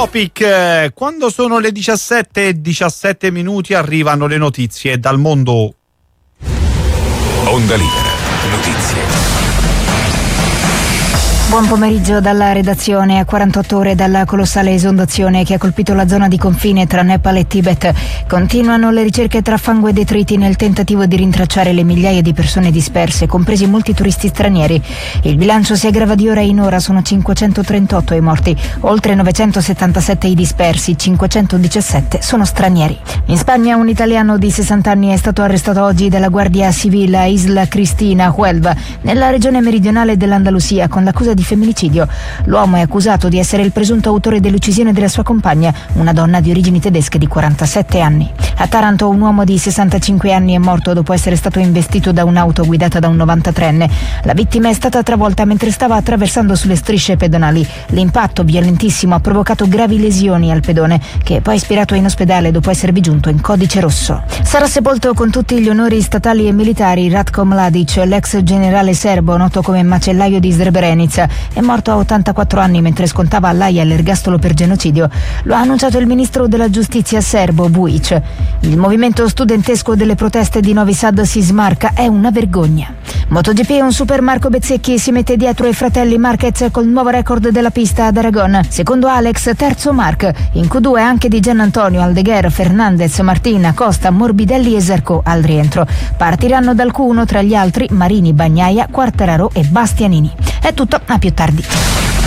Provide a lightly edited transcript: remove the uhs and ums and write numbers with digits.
Topic, quando sono le 17:17 minuti arrivano le notizie dal mondo. Onda Libera, notizie. Buon pomeriggio dalla redazione. A 48 ore dalla colossale esondazione che ha colpito la zona di confine tra Nepal e Tibet, continuano le ricerche tra fango e detriti nel tentativo di rintracciare le migliaia di persone disperse, compresi molti turisti stranieri. Il bilancio si aggrava di ora in ora, sono 538 i morti, oltre 977 i dispersi, 517 sono stranieri. In Spagna un italiano di 60 anni è stato arrestato oggi dalla Guardia Civile a Isla Cristina, Huelva, nella regione meridionale dell'Andalusia, con l'accusa di femminicidio. L'uomo è accusato di essere il presunto autore dell'uccisione della sua compagna, una donna di origini tedesche di 47 anni. A Taranto un uomo di 65 anni è morto dopo essere stato investito da un'auto guidata da un 93enne. La vittima è stata travolta mentre stava attraversando sulle strisce pedonali. L'impatto violentissimo ha provocato gravi lesioni al pedone, che è poi ispirato in ospedale dopo esservi giunto in codice rosso. Sarà sepolto con tutti gli onori statali e militari Ratko Mladic, l'ex generale serbo noto come macellaio di Srebrenica. È morto a 84 anni mentre scontava all'Aia l'ergastolo per genocidio. Lo ha annunciato il ministro della giustizia serbo Vujic. Il movimento studentesco delle proteste di Novi Sad si smarca, è una vergogna. MotoGP, un super Marco Bezzecchi si mette dietro i fratelli Marquez col nuovo record della pista ad Aragon. Secondo Alex, terzo Marc. In Q2 anche di Gian Antonio, Aldeguer, Fernandez, Martina, Costa, Morbidelli e Zarco al rientro. Partiranno dal Q1 tra gli altri Marini, Bagnaia, Quartararo e Bastianini. È tutto, a più tardi.